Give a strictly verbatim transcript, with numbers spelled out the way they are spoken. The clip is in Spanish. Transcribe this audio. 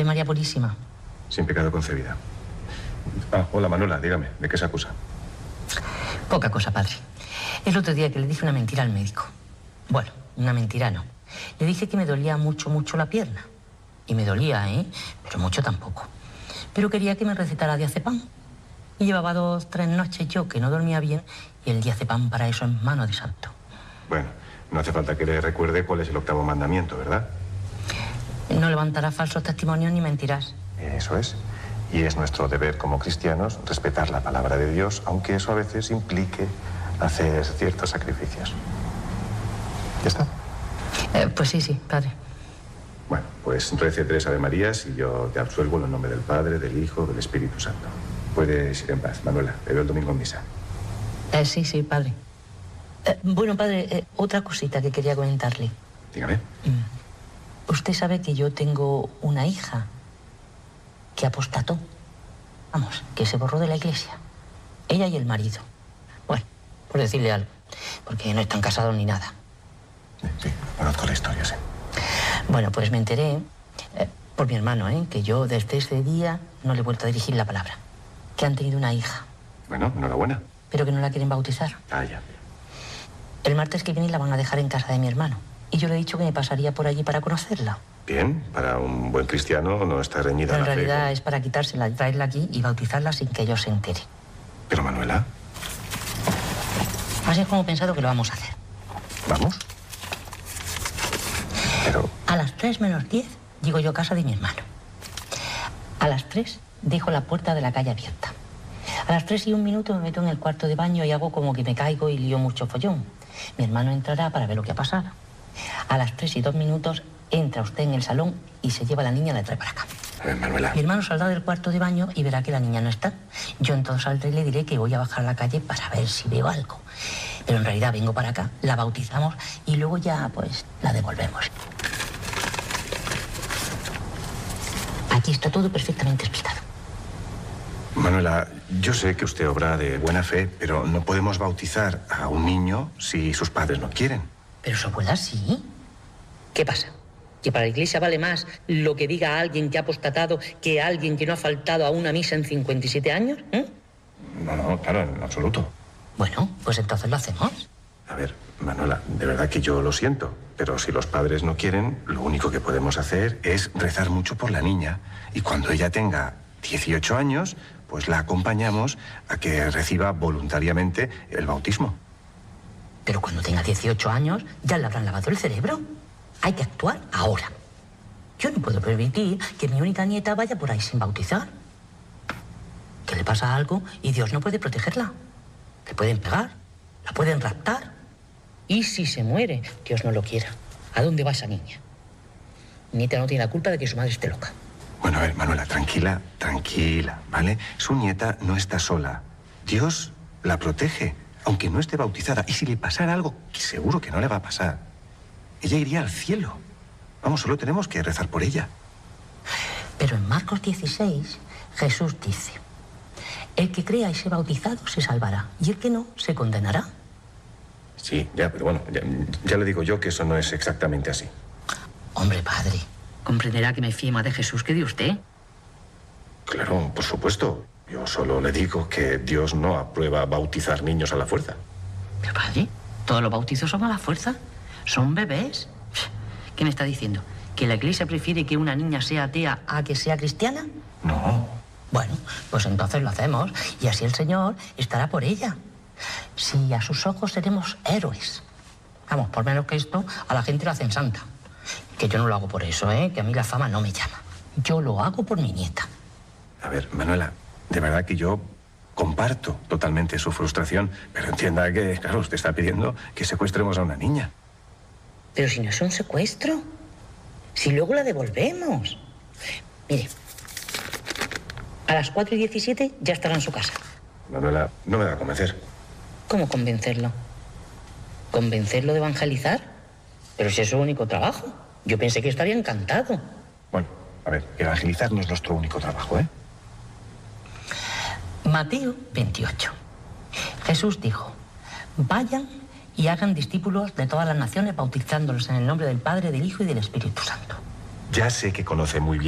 Ave María Purísima. Sin pecado concebida. Ah, hola Manuela, dígame, ¿de qué se acusa? Poca cosa, padre. El otro día que le dije una mentira al médico. Bueno, una mentira no. Le dije que me dolía mucho, mucho la pierna. Y me dolía, ¿eh? Pero mucho tampoco. Pero quería que me recetara diazepam. Y llevaba dos, tres noches yo que no dormía bien y el diazepam para eso es mano de santo. Bueno, no hace falta que le recuerde cuál es el octavo mandamiento, ¿verdad? No levantarás falsos testimonios ni mentirás. Eso es. Y es nuestro deber como cristianos respetar la palabra de Dios, aunque eso a veces implique hacer ciertos sacrificios. ¿Ya está? Eh, pues sí, sí, padre. Bueno, pues rece tres Ave Marías y yo te absuelvo en el nombre del Padre, del Hijo, del Espíritu Santo. Puedes ir en paz, Manuela. Te veo el domingo en misa. Eh, sí, sí, padre. Eh, bueno, padre, eh, otra cosita que quería comentarle. Dígame. Mm. Usted sabe que yo tengo una hija que apostató. Vamos, que se borró de la iglesia. Ella y el marido. Bueno, por decirle algo. Porque no están casados ni nada. Sí, sí, conozco la historia, sí. Bueno, pues me enteré, eh, por mi hermano, ¿eh? Que yo desde ese día no le he vuelto a dirigir la palabra. Que han tenido una hija. Bueno, enhorabuena. Pero que no la quieren bautizar. Ah, ya. El martes que viene la van a dejar en casa de mi hermano. Y yo le he dicho que me pasaría por allí para conocerla. Bien, para un buen cristiano no está reñida Pero en la fe realidad con- es para quitársela y traerla aquí y bautizarla sin que ellos se enteren. Pero Manuela, Así es como he pensado que lo vamos a hacer. ¿vamos? Pero, A las tres menos diez llego yo a casa de mi hermano. A las tres dejo la puerta de la calle abierta. A las tres y un minuto me meto en el cuarto de baño y hago como que me caigo y lío mucho follón. Mi hermano entrará para ver lo que ha pasado. A las tres y dos minutos entra usted en el salón y se lleva a la niña y la trae para acá. a ver, Manuela. Mi hermano saldrá del cuarto de baño y verá que la niña no está. Yo entonces saldré y le diré que voy a bajar a la calle para ver si veo algo. Pero en realidad vengo para acá, la bautizamos y luego ya, pues, la devolvemos. Aquí está todo perfectamente explicado. Manuela, yo sé que usted obra de buena fe, pero no podemos bautizar a un niño si sus padres no quieren. Pero su abuela sí. ¿Qué pasa? ¿Que para la iglesia vale más lo que diga alguien que ha apostatado que alguien que no ha faltado a una misa en cincuenta y siete años? ¿Eh? No, no, claro, en absoluto. Bueno, pues entonces lo hacemos. A ver, Manuela, de verdad que yo lo siento, pero si los padres no quieren, lo único que podemos hacer es rezar mucho por la niña. Y cuando ella tenga dieciocho años, pues la acompañamos a que reciba voluntariamente el bautismo. Pero cuando tenga dieciocho años ya le habrán lavado el cerebro. Hay que actuar ahora. Yo no puedo permitir que mi única nieta vaya por ahí sin bautizar. Que le pasa algo y Dios no puede protegerla. Le pueden pegar, la pueden raptar. Y si se muere, Dios no lo quiera. ¿A dónde va esa niña? Mi nieta no tiene la culpa de que su madre esté loca. Bueno, a ver, Manuela, tranquila, tranquila, ¿vale? Su nieta no está sola. Dios la protege, aunque no esté bautizada. Y si le pasara algo, que seguro que no le va a pasar, ella iría al cielo. Vamos, solo tenemos que rezar por ella. Pero en Marcos dieciséis, Jesús dice: el que crea y sea bautizado se salvará, y el que no se condenará. Sí, ya, pero bueno, ya, ya le digo yo que eso no es exactamente así. Hombre, padre, comprenderá que me fíe más de Jesús que de usted. Claro, por supuesto. Yo solo le digo que Dios no aprueba bautizar niños a la fuerza. Pero, padre, todos los bautizos son a la fuerza. Son bebés. ¿Qué me está diciendo? ¿Que la iglesia prefiere que una niña sea atea a que sea cristiana? No. Bueno, pues entonces lo hacemos y así el Señor estará por ella. Si a sus ojos seremos héroes. Vamos, por menos que esto, a la gente la hacen santa. Que yo no lo hago por eso, ¿eh? Que a mí la fama no me llama. Yo lo hago por mi nieta. A ver, Manuela, de verdad que yo comparto totalmente su frustración, pero entienda que, claro, usted está pidiendo que secuestremos a una niña. Pero si no es un secuestro. Si luego la devolvemos. Mire, a las cuatro y diecisiete ya estará en su casa. Manuela, no me va a convencer. ¿Cómo convencerlo? ¿Convencerlo de evangelizar? Pero si es su único trabajo. Yo pensé que estaría encantado. Bueno, a ver, evangelizar no es nuestro único trabajo, ¿eh? Mateo veintiocho. Jesús dijo: vayan y hagan discípulos de todas las naciones, bautizándolos en el nombre del Padre, del Hijo y del Espíritu Santo. Ya sé que conoce muy bien